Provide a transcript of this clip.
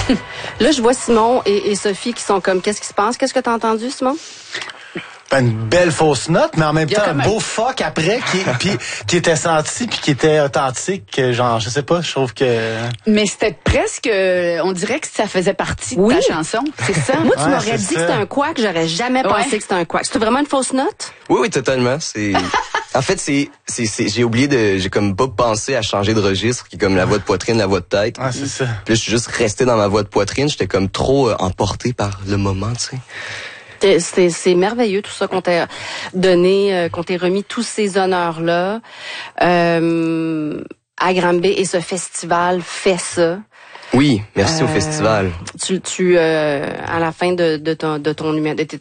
Là, je vois Simon et Sophie qui sont comme, qu'est-ce qui se passe? Qu'est-ce que t'as entendu, Simon? Une belle fausse note, mais en même temps, un beau fuck après qui était senti puis qui était authentique. Genre, je sais pas, je trouve que... Mais c'était presque... On dirait que ça faisait partie de ta chanson, c'est ça? Moi, tu m'aurais dit que c'était un quack, j'aurais jamais pensé que c'était un quack. C'était vraiment une fausse note? Oui, totalement. En fait, j'ai comme pas pensé à changer de registre, qui est comme la voix de poitrine, la voix de tête. Ouais, c'est ça. Puis là, je suis juste resté dans ma voix de poitrine. J'étais comme trop emporté par le moment, tu sais. C'est merveilleux tout ça qu'on t'a donné, qu'on t'ait remis tous ces honneurs-là à Granby, et ce festival fait ça. Oui, merci au festival. Tu à la fin de